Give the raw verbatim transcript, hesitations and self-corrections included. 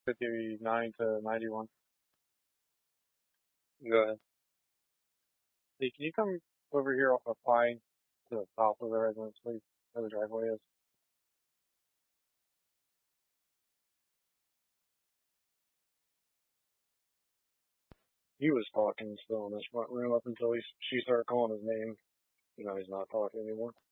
fifty-nine to ninety-one. Go ahead. Hey, can you come over here off of Pine to the top of the residence, please? Where the driveway is. He was talking still in this front room up until he, she started calling his name. You know, he's not talking anymore.